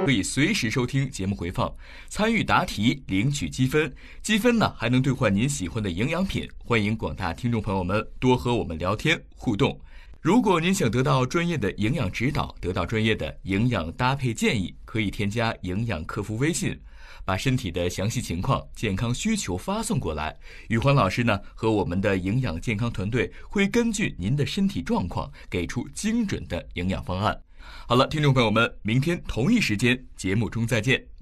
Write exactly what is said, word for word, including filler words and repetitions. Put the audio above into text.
可以随时收听节目回放，参与答题领取积分，积分呢还能兑换您喜欢的营养品。欢迎广大听众朋友们多和我们聊天互动。如果您想得到专业的营养指导，得到专业的营养搭配建议，可以添加营养客服微信，把身体的详细情况、健康需求发送过来。宇欢老师呢和我们的营养健康团队会根据您的身体状况给出精准的营养方案。好了，听众朋友们，明天同一时间节目中再见。